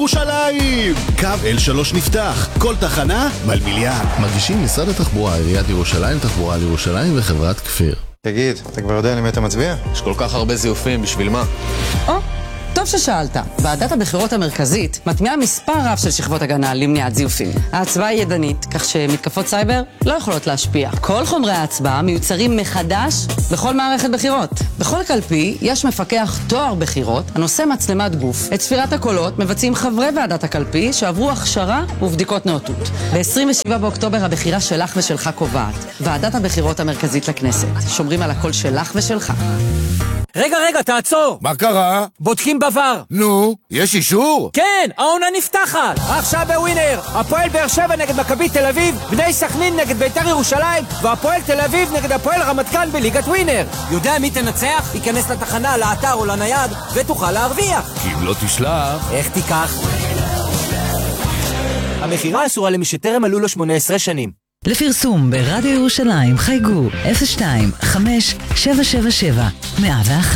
ירושלים! קו L3 נפתח, כל תחנה מלמיליאן. מגישים משרד התחבורה, עיריית ירושלים, תחבורה לירושלים וחברת כפיר. תגיד, אתה כבר יודע למי אתה מצביע? יש כל כך הרבה זיופים, בשביל מה? טוב ששאלת. ועדת הבחירות המרכזית מטמיעה מספר רב של שכבות הגנה למניעת זיופים. ההצבעה היא ידנית, כך שמתקפות סייבר לא יכולות להשפיע. כל חומרי ההצבעה מיוצרים מחדש בכל מערכת בחירות. בכל קלפי יש מפקח תואר בחירות הנושא מצלמת גוף. את ספירת הקולות מבצעים חברי ועדת הקלפי שעברו הכשרה ובדיקות נאותות. ב-27 באוקטובר הבחירה שלך ושלך קובעת. ועדת הבחירות המרכזית לכנסת. שומרים על הקול שלך ושלך. רגע, תעצור! מה קרה? בודקים בבר. נו, יש אישור? כן, העונה נפתחת! עכשיו בווינר! הפועל באר שבע נגד מכבי תל אביב, בני סכנין נגד בית"ר ירושלים, והפועל תל אביב נגד הפועל רמת גן בליגת ווינר. יודע מי תנצח? ייכנס לתחנה, לאתר או לנייד, ותוכל להרוויח. כי אם לא תשלח... איך תיקח? המחירה אסורה למי שטרם מלאו לו 18 שנים. לפרסום ברדיו ירושלים חייגו 02-5-777-101